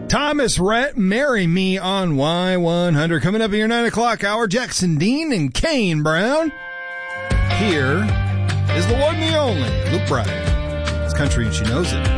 Thomas Rhett, Marry Me on Y100. Coming up in your 9 o'clock hour, Jackson Dean and Kane Brown. Here is the one and the only Luke Bryan. It's country and she knows it.